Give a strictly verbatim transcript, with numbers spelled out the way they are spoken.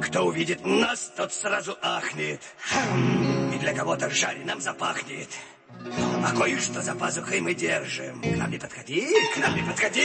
Кто увидит нас, тот сразу ахнет. И для кого-то жареным запахнет. А кое-что за пазухой мы держим. К нам не подходи, к нам не подходи.